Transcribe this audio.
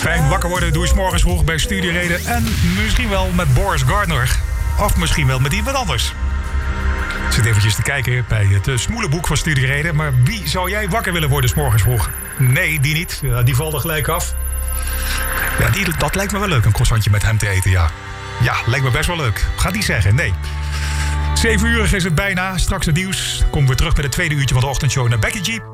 Fijn wakker worden doe je 's morgens vroeg bij Studiereden. En misschien wel met Boris Gardner. Of misschien wel met iemand anders. Ik zit eventjes te kijken bij het smoelenboek van Studiereden. Maar wie zou jij wakker willen worden 's morgens vroeg? Nee, die niet. Die valt er gelijk af. Ja, dat lijkt me wel leuk, een croissantje met hem te eten, ja. Ja, lijkt me best wel leuk. Gaat niet zeggen, nee. 7 uur is het bijna. Straks het nieuws. Komen we terug bij het tweede uurtje van de ochtendshow naar Becky G.